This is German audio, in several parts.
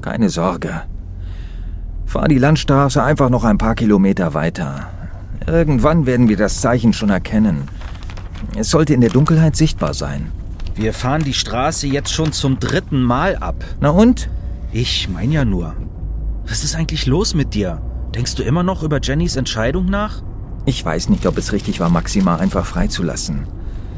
Keine Sorge. Fahr die Landstraße einfach noch ein paar Kilometer weiter. Irgendwann werden wir das Zeichen schon erkennen. Es sollte in der Dunkelheit sichtbar sein. Wir fahren die Straße jetzt schon zum 3. Mal ab. Na und? Ich mein ja nur. Was ist eigentlich los mit dir? Denkst du immer noch über Jennys Entscheidung nach? Ich weiß nicht, ob es richtig war, Maxima einfach freizulassen.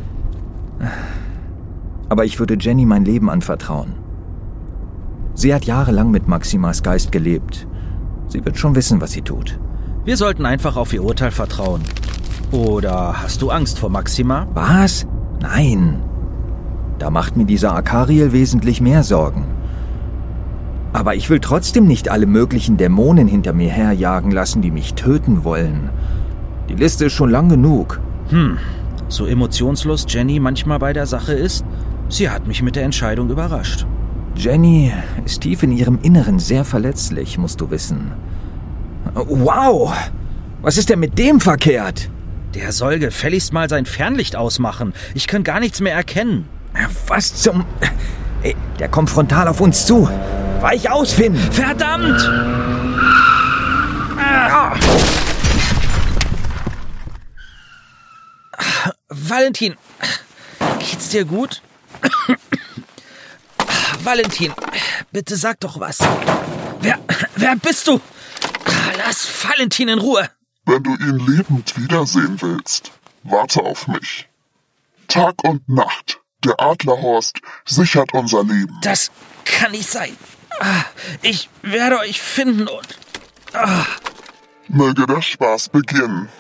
Aber ich würde Jenny mein Leben anvertrauen. Sie hat jahrelang mit Maximas Geist gelebt. Sie wird schon wissen, was sie tut. Wir sollten einfach auf ihr Urteil vertrauen. Oder hast du Angst vor Maxima? Was? Nein. Da macht mir dieser Akariel wesentlich mehr Sorgen. Aber ich will trotzdem nicht alle möglichen Dämonen hinter mir herjagen lassen, die mich töten wollen. Die Liste ist schon lang genug. So emotionslos Jenny manchmal bei der Sache ist, sie hat mich mit der Entscheidung überrascht. Jenny ist tief in ihrem Inneren sehr verletzlich, musst du wissen. Wow! Was ist denn mit dem verkehrt? Der soll gefälligst mal sein Fernlicht ausmachen. Ich kann gar nichts mehr erkennen. Was zum... Ey, der kommt frontal auf uns zu. Weich aus, Finn! Verdammt! Valentin, geht's dir gut? Valentin, bitte sag doch was. Wer bist du? Lass Valentin in Ruhe. Wenn du ihn lebend wiedersehen willst, warte auf mich. Tag und Nacht, der Adlerhorst sichert unser Leben. Das kann nicht sein. Ich werde euch finden und... Möge der Spaß beginnen.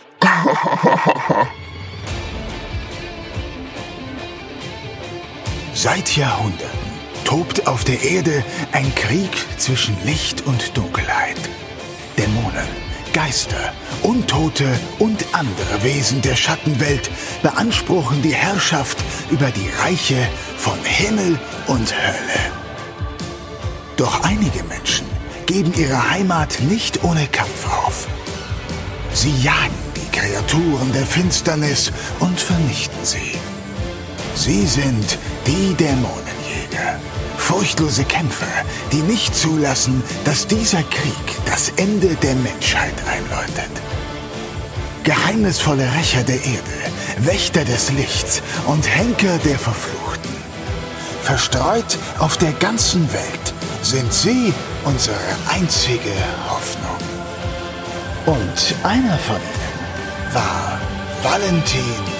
Seit Jahrhunderten tobt auf der Erde ein Krieg zwischen Licht und Dunkelheit. Dämonen, Geister, Untote und andere Wesen der Schattenwelt beanspruchen die Herrschaft über die Reiche von Himmel und Hölle. Doch einige Menschen geben ihre Heimat nicht ohne Kampf auf. Sie jagen die Kreaturen der Finsternis und vernichten sie. Sie sind die Dämonenjäger. Furchtlose Kämpfer, die nicht zulassen, dass dieser Krieg das Ende der Menschheit einläutet. Geheimnisvolle Rächer der Erde, Wächter des Lichts und Henker der Verfluchten. Verstreut auf der ganzen Welt sind sie unsere einzige Hoffnung. Und einer von ihnen war Valentin